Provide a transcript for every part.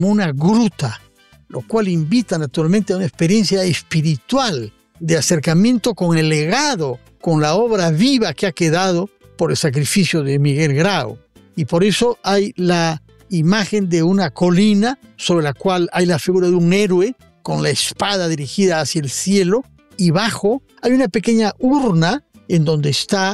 una gruta, lo cual invita naturalmente a una experiencia espiritual de acercamiento con el legado, con la obra viva que ha quedado por el sacrificio de Miguel Grau. Y por eso hay la imagen de una colina sobre la cual hay la figura de un héroe con la espada dirigida hacia el cielo, y bajo hay una pequeña urna en donde está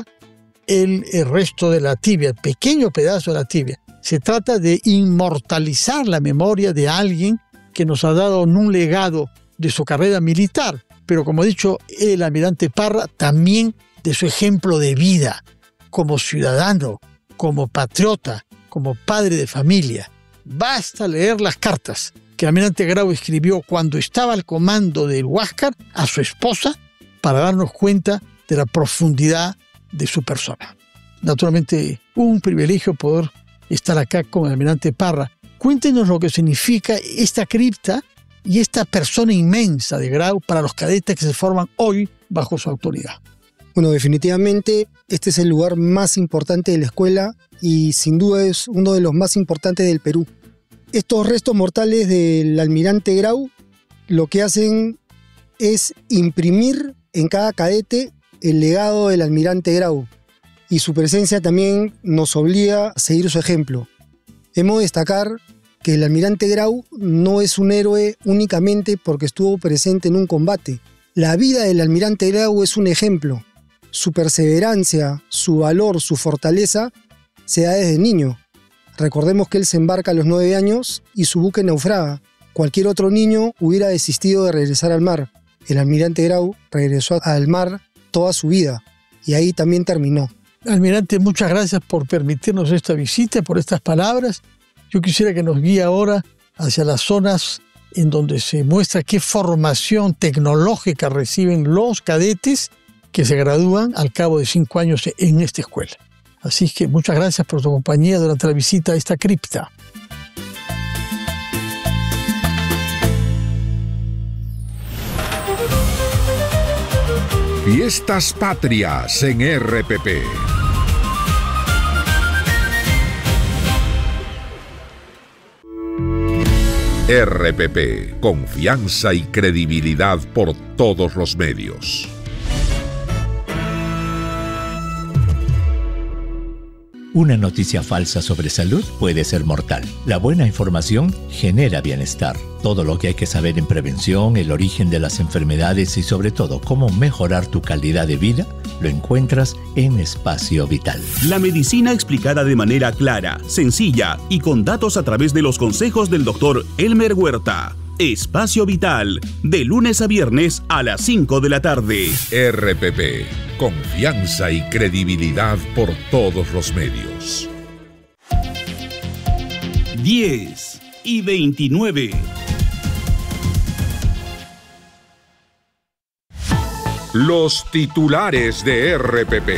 el resto de la tibia, el pequeño pedazo de la tibia. Se trata de inmortalizar la memoria de alguien que nos ha dado un legado de su carrera militar, pero como ha dicho el almirante Parra, también de su ejemplo de vida como ciudadano, como patriota, como padre de familia. Basta leer las cartas que el almirante Grau escribió cuando estaba al comando del Huáscar a su esposa para darnos cuenta de la profundidad de su persona. Naturalmente, un privilegio poder estar acá con el almirante Parra. Cuéntenos lo que significa esta cripta y esta persona inmensa de Grau para los cadetes que se forman hoy bajo su autoridad. Bueno, definitivamente este es el lugar más importante de la escuela y sin duda es uno de los más importantes del Perú. Estos restos mortales del almirante Grau lo que hacen es imprimir en cada cadete el legado del almirante Grau, y su presencia también nos obliga a seguir su ejemplo. Hemos de destacar que el almirante Grau no es un héroe únicamente porque estuvo presente en un combate. La vida del almirante Grau es un ejemplo. Su perseverancia, su valor, su fortaleza se da desde niño. Recordemos que él se embarca a los 9 años y su buque naufraga. Cualquier otro niño hubiera desistido de regresar al mar. El almirante Grau regresó al mar toda su vida y ahí también terminó. Almirante, muchas gracias por permitirnos esta visita, por estas palabras. Yo quisiera que nos guíe ahora hacia las zonas en donde se muestra qué formación tecnológica reciben los cadetes que se gradúan al cabo de 5 años en esta escuela. Así que muchas gracias por tu compañía durante la visita a esta cripta. Fiestas Patrias en RPP. RPP, confianza y credibilidad por todos los medios. Una noticia falsa sobre salud puede ser mortal. La buena información genera bienestar. Todo lo que hay que saber en prevención, el origen de las enfermedades y sobre todo cómo mejorar tu calidad de vida, lo encuentras en Espacio Vital. La medicina explicada de manera clara, sencilla y con datos a través de los consejos del Dr. Elmer Huerta. Espacio Vital, de lunes a viernes a las 5 de la tarde. RPP, confianza y credibilidad por todos los medios. 10:29. Los titulares de RPP.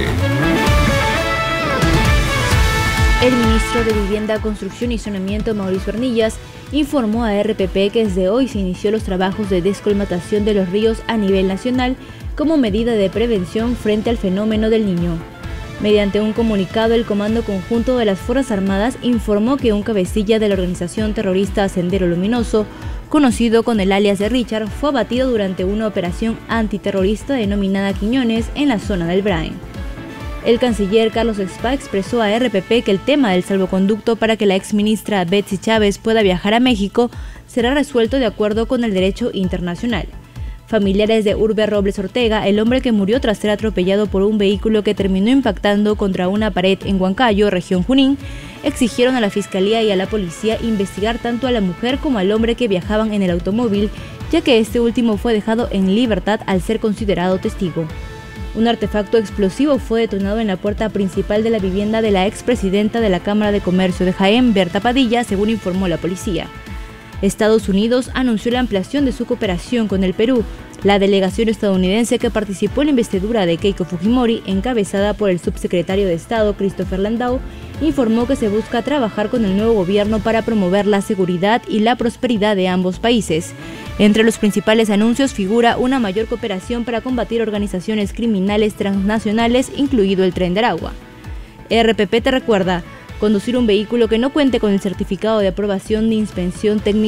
El ministro de Vivienda, Construcción y Saneamiento, Mauricio Arnillas, informó a RPP que desde hoy se inició los trabajos de descolmatación de los ríos a nivel nacional como medida de prevención frente al fenómeno del Niño. Mediante un comunicado, el Comando Conjunto de las Fuerzas Armadas informó que un cabecilla de la organización terrorista Sendero Luminoso, conocido con el alias de Richard, fue abatido durante una operación antiterrorista denominada Quiñones en la zona del Brain. El canciller Carlos Spa expresó a RPP que el tema del salvoconducto para que la exministra Betsy Chávez pueda viajar a México será resuelto de acuerdo con el derecho internacional. Familiares de Urbe Robles Ortega, el hombre que murió tras ser atropellado por un vehículo que terminó impactando contra una pared en Huancayo, región Junín, exigieron a la Fiscalía y a la Policía investigar tanto a la mujer como al hombre que viajaban en el automóvil, ya que este último fue dejado en libertad al ser considerado testigo. Un artefacto explosivo fue detonado en la puerta principal de la vivienda de la expresidenta de la Cámara de Comercio de Jaén, Berta Padilla, según informó la policía. Estados Unidos anunció la ampliación de su cooperación con el Perú. La delegación estadounidense que participó en la investidura de Keiko Fujimori, encabezada por el subsecretario de Estado Christopher Landau, informó que se busca trabajar con el nuevo gobierno para promover la seguridad y la prosperidad de ambos países. Entre los principales anuncios figura una mayor cooperación para combatir organizaciones criminales transnacionales, incluido el Tren de Aragua. RPP te recuerda, conducir un vehículo que no cuente con el certificado de aprobación de inspección técnica